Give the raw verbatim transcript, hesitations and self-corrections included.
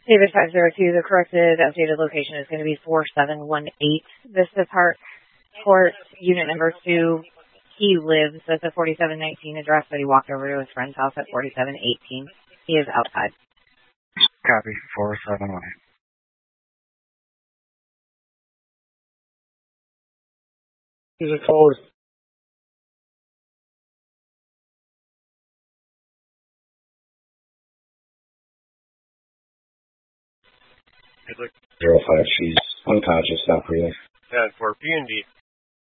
David five zero two, the corrected updated location is going to be four seven one eight Vista Park Court, unit number two. He lives at the forty-seven nineteen address, but he walked over to his friend's house at forty-seven eighteen. He is outside. Copy, four seven one eight. He's a code. Zero five, she's unconscious, not breathing. And for P and D.